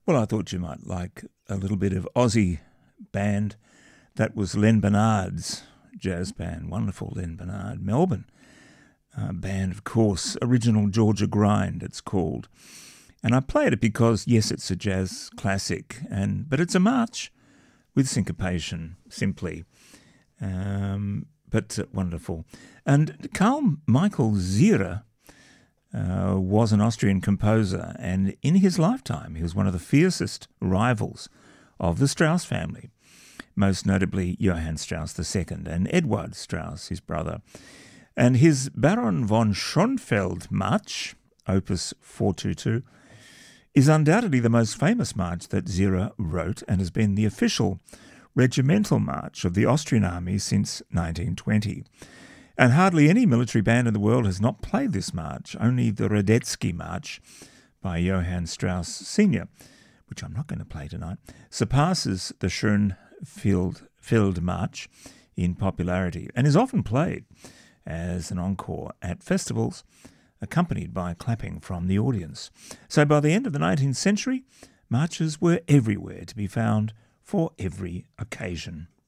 Well, I thought you might like a little bit of Aussie band. That was Len Bernard's jazz band. Wonderful Len Bernard. Melbourne band, of course. Original Georgia Grind, it's called. And I played it because, yes, it's a jazz classic, but it's a march with syncopation, simply. But wonderful. And Carl Michael Zierer was an Austrian composer, and in his lifetime he was one of the fiercest rivals of the Strauss family, most notably Johann Strauss II and Eduard Strauss, his brother. And his Baron von Schönfeld March, Opus 422, is undoubtedly the most famous march that Zierer wrote and has been the official regimental march of the Austrian army since 1920. And hardly any military band in the world has not played this march. Only the Radetzky March by Johann Strauss Sr., which I'm not going to play tonight, surpasses the Schönfeld March in popularity and is often played as an encore at festivals, accompanied by clapping from the audience. So by the end of the 19th century, marches were everywhere to be found for every occasion.